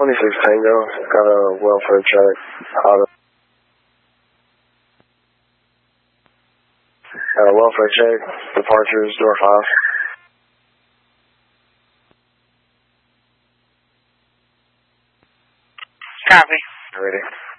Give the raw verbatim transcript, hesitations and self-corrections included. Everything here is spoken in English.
twenty-six Tango, got a welfare check, auto. Got a welfare check, departures, door five. Copy. Ready.